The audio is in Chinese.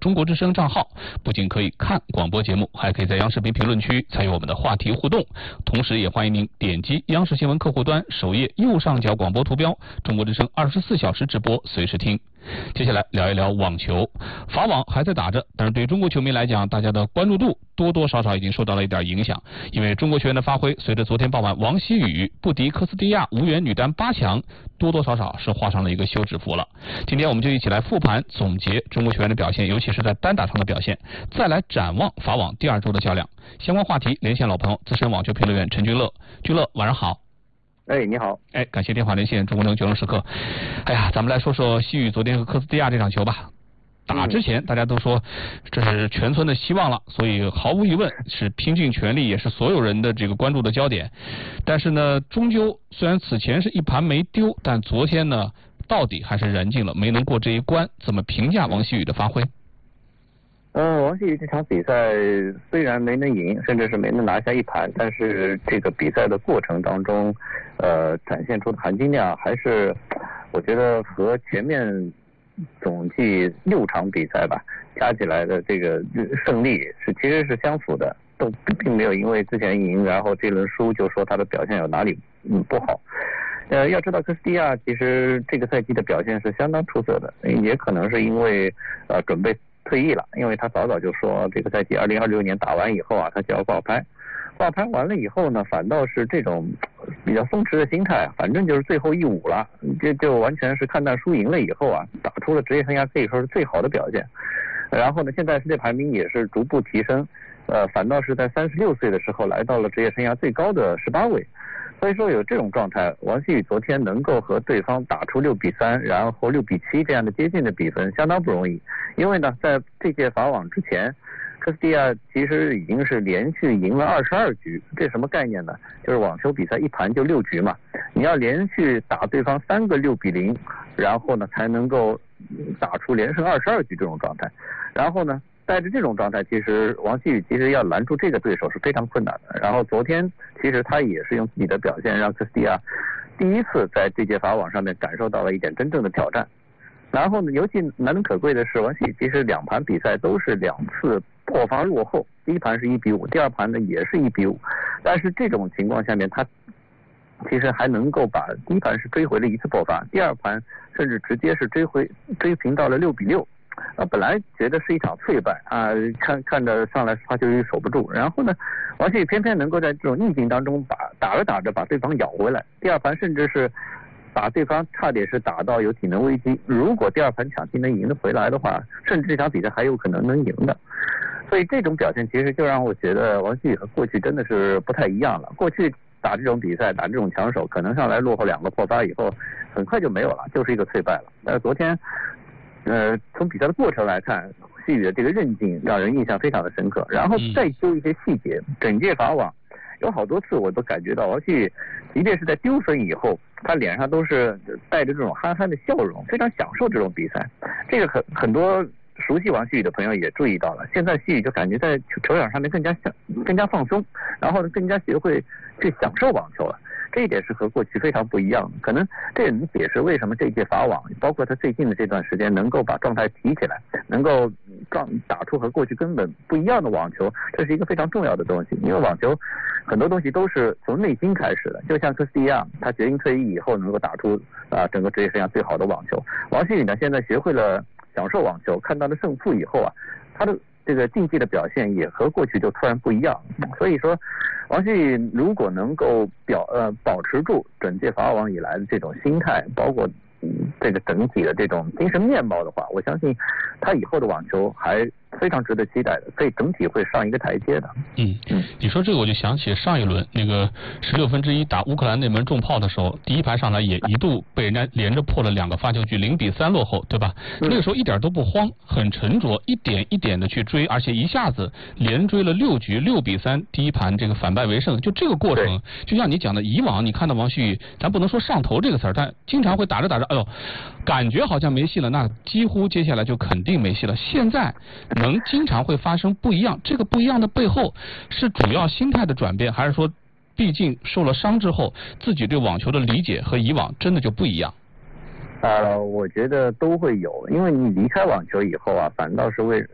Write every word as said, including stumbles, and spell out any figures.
中国之声账号，不仅可以看广播节目，还可以在央视频评论区参与我们的话题互动。同时也欢迎您点击央视新闻客户端首页右上角广播图标，中国之声二十四小时直播，随时听。接下来聊一聊网球，法网还在打着，但是对中国球迷来讲，大家的关注度多多少少已经受到了一点影响，因为中国球员的发挥，随着昨天傍晚王希雨不敌科斯蒂亚无缘女单八强，多多少少是画上了一个休止符了。今天我们就一起来复盘总结中国球员的表现，尤其是在单打上的表现，再来展望法网第二周的较量。相关话题连线老朋友资深网球评论员陈君乐，君乐晚上好。 哎，你好！ 哎，感谢电话连线中国能决胜时刻。哎呀，咱们来说说西语昨天和科斯蒂亚这场球吧。打之前大家都说这是全村的希望了，所以毫无疑问是拼尽全力，也是所有人的这个关注的焦点。但是呢，终究虽然此前是一盘没丢，但昨天呢，到底还是燃尽了，没能过这一关。怎么评价王希雨的发挥？ 嗯，王希雨这场比赛虽然没能赢，甚至是没能拿下一盘，但是这个比赛的过程当中，呃，展现出的含金量还是，我觉得和前面总计六场比赛吧加起来的这个胜利是其实是相符的，都并没有因为之前赢，然后这轮输就说他的表现有哪里嗯不好。呃，要知道科斯蒂亚其实这个赛季的表现是相当出色的，也可能是因为呃准备退役了，因为他早早就说这个赛季二零二六年打完以后啊，他就要挂牌。挂牌完了以后呢，反倒是这种比较松弛的心态，反正就是最后一舞了，这就完全是看淡输赢了以后啊，打出了职业生涯可以说是最好的表现。然后呢，现在世界排名也是逐步提升，呃，反倒是在三十六岁的时候来到了职业生涯最高的十八位。所以说有这种状态，王希雨昨天能够和对方打出六比三，然后六比七这样的接近的比分，相当不容易。因为呢，在这届法网之前，科斯蒂亚其实已经是连续赢了二十二局，这什么概念呢？就是网球比赛一盘就六局嘛，你要连续打对方三个六比零，然后呢才能够打出连胜二十二局这种状态。然后呢，带着这种状态，其实王希雨其实要拦住这个对手是非常困难的。然后昨天其实他也是用自己的表现让科斯蒂亚第一次在这届法网上面感受到了一点真正的挑战。然后呢，尤其难能可贵的是，王希雨其实两盘比赛都是两次破发落后，第一盘是一比五，第二盘呢也是一比五。但是这种情况下面，他其实还能够把第一盘是追回了一次破发，第二盘甚至直接是追回追平到了六比六。啊，本来觉得是一场脆败啊，看看着上来他就守不住，然后呢，王希雨偏偏能够在这种逆境当中把打着打着把对方咬回来，第二盘甚至是把对方差点是打到有体能危机，如果第二盘抢七能赢得回来的话，甚至这场比赛还有可能能赢的。所以这种表现其实就让我觉得王希雨和过去真的是不太一样了。过去打这种比赛，打这种强手，可能上来落后两个破发以后，很快就没有了，就是一个脆败了。但是昨天呃，从比赛的过程来看，希雨的这个韧劲让人印象非常的深刻。然后再揪一些细节，整届法网有好多次我都感觉到王希雨，即便是在丢分以后，他脸上都是带着这种憨憨的笑容，非常享受这种比赛。这个很很多熟悉王希雨的朋友也注意到了，现在希雨就感觉在球场上面更加像更加放松，然后呢更加学会去享受网球了。这一点是和过去非常不一样的，可能这也能解释为什么这一届法网，包括他最近的这段时间能够把状态提起来，能够状打出和过去根本不一样的网球，这是一个非常重要的东西。因为网球很多东西都是从内心开始的，就像科斯蒂亚，他决定退役以后能够打出啊、呃、整个职业生涯最好的网球。王希雨呢，现在学会了享受网球，看到了胜负以后啊，他的这个竞技的表现也和过去就突然不一样。所以说王希雨如果能够表呃保持住整届法网以来的这种心态，包括嗯这个整体的这种精神面貌的话，我相信他以后的网球还非常值得期待的，所以整体会上一个台阶的。 嗯，你说这个我就想起上一轮那个十六分之一打乌克兰那门重炮的时候，第一盘上来也一度被人家连着破了两个发球局，零比三落后，对吧？嗯、那个时候一点都不慌，很沉着，一点一点的去追，而且一下子连追了六局，六比三，第一盘这个反败为胜。就这个过程，就像你讲的，以往你看到王希雨，咱不能说上头这个词儿，但经常会打着打着，哎呦，感觉好像没戏了，那几乎接下来就肯定没戏了。现在能经常会发生不一样，这个不一样的背后是主要心态的转变，还是说毕竟受了伤之后自己对网球的理解和以往真的就不一样？ 呃，我觉得都会有，因为你离开网球以后啊，反倒是为